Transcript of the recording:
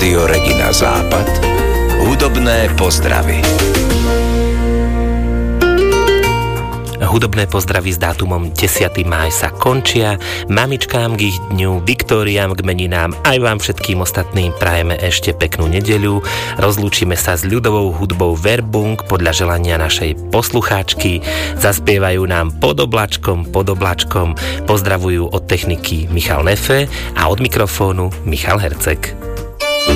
Rádio Regina Západ. Hudobné pozdravy. Hudobné pozdravy s dátumom 10. máj sa končia. Mamičkám k ich dňu, Viktóriám k meninám, aj vám všetkým ostatným prajeme ešte peknú nedeľu. Rozlúčime sa s ľudovou hudbou Verbung podľa želania našej poslucháčky. Zaspievajú nám pod oblačkom. Pozdravujú od techniky Michal Nefe a od mikrofónu Michal Herceg.